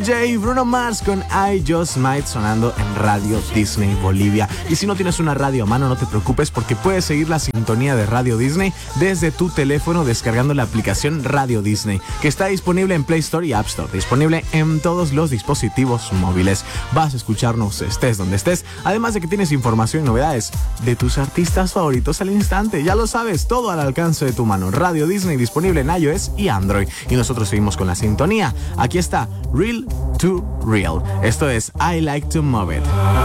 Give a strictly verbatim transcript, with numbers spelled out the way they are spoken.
J. Bruno Mars con I Just Might sonando en Radio Disney Bolivia. Y si no tienes una radio a mano, no te preocupes porque puedes seguir la sintonía de Radio Disney desde tu teléfono descargando la aplicación Radio Disney, que está disponible en Play Store y App Store, disponible en todos los dispositivos móviles. Vas a escucharnos estés donde estés, además de que tienes información y novedades de tus artistas favoritos al instante. Ya lo sabes, todo al alcance de tu mano. Radio Disney disponible en iOS y Android. Y nosotros seguimos con la sintonía. Aquí está Real to Real. Esto es I Like to Move It.